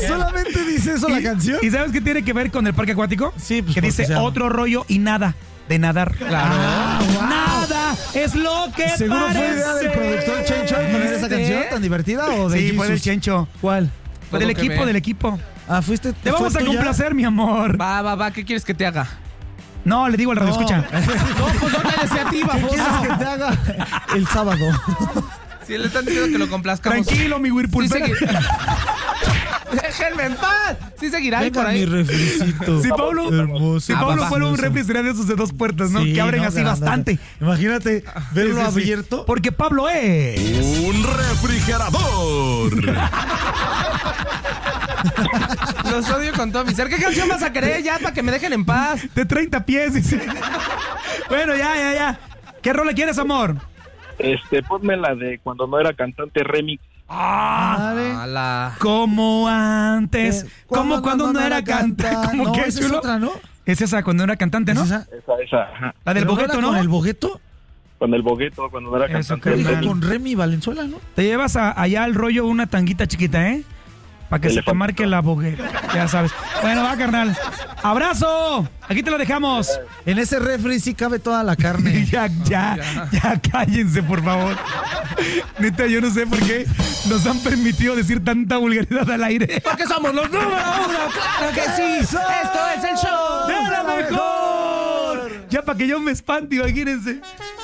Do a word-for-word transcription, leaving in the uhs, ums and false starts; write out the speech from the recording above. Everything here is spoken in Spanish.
¿Solamente dice eso la canción? ¿Y sabes qué tiene que ver con el parque acuático? Sí, pues que dice sea... otro rollo y nada de nadar. Claro. Ah, wow. Nada es lo que ¿Seguro parece. fue idea del productor Chencho poner esa canción tan divertida o de Sí, Jesus? fue del Chencho. ¿Cuál? Fue del equipo, ve. del equipo. Ah, fuiste. Te vamos a tuya? complacer, mi amor. Va, va, va, ¿qué quieres que te haga? No, le digo al radio No. escucha. No, pues no te iniciativa, ¿Qué quieres que te haga el sábado? Si le están diciendo que lo complazcamos. Tranquilo, mi Whirlpool. Sí, espera. segui- Déjenme en paz. Sí seguirá ahí Venga, por ahí. mi refricito. Si Pablo, Hermoso. si Ah, Pablo papá. fuera un refri, sería de esos de dos puertas, ¿no? Sí, que abren no, así grandote. bastante. Imagínate verlo Sí, sí, sí. abierto. Porque Pablo es... Un refrigerador. Los odio con todo mi ser. ¿Qué canción vas a querer ya para que me dejen en paz? De treinta pies, dice. Bueno, ya, ya, ya. ¿Qué rola quieres, amor? Este, ponme la de cuando no era cantante remix. Ah, A ver. Ala. como antes. Eh, como cuando no era cantante. ¿Cómo no, que, esa es chulo? otra, ¿no? Es esa, cuando era cantante, ¿no? ¿Es esa? Esa, esa, ajá. La del ¿Pero bogueto, era ¿no? ¿Con el bogueto? Con el bogueto, cuando no era Eso, cantante. Pero carnal. dijo con Remy Valenzuela, ¿no? Te llevas a- allá al rollo una tanguita chiquita, ¿eh? Para que se te Elefante. marque la boguera. Ya sabes. Bueno, va, carnal. ¡Abrazo! Aquí te lo dejamos. En ese refri sí cabe toda la carne. Ya, ya, ya, cállense, por favor. Neta, yo no sé por qué nos han permitido decir tanta vulgaridad al aire. Porque somos los número uno. Claro que sí. Esto es el show. ¡De la mejor! Ya para que yo me espante, imagínense.